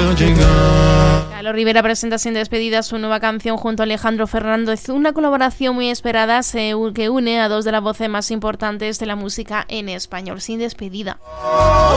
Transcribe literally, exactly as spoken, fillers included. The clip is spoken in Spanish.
veo llegar. Carlos Rivera presenta Sin Despedida su nueva canción junto a Alejandro Fernández, una colaboración muy esperada que une a dos de las voces más importantes de la música en español. Sin Despedida.